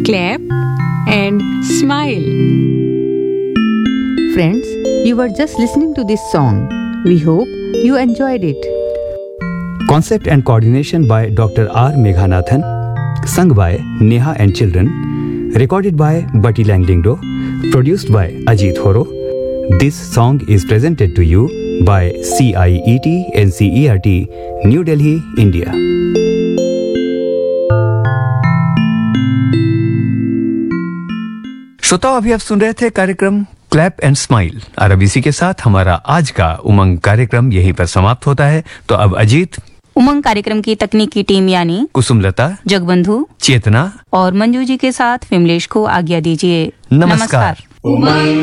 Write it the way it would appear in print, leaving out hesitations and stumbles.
clap and smile. Friends, you were just listening to this song. We hope you enjoyed it. Concept and coordination by Dr. R. Meghanathan. Sung by Neha and children. Recorded by Bati Langlingdo. Produced by Ajit Horo. This song is presented to you by CIET NCERT, New Delhi, India. श्रोताओ, अभी आप सुन रहे थे कार्यक्रम clap and smile और अब इसी के साथ हमारा आज का उमंग कार्यक्रम यहीं पर समाप्त होता है। तो अब अजीत, उमंग कार्यक्रम की तकनीकी टीम यानी कुसुमलता, जगबंधु, चेतना और मंजू जी के साथ विमलेश को आज्ञा दीजिए। नमस्कार।